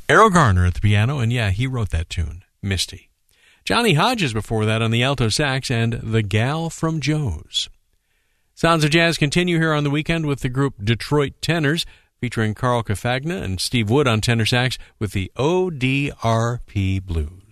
Errol Garner at the piano, and yeah, he wrote that tune, Misty. Johnny Hodges before that on the alto sax, and The Gal from Joe's. Sounds of Jazz continue here on the weekend with the group Detroit Tenors, featuring Carl Cafagna and Steve Wood on tenor sax with the ODRP Blues.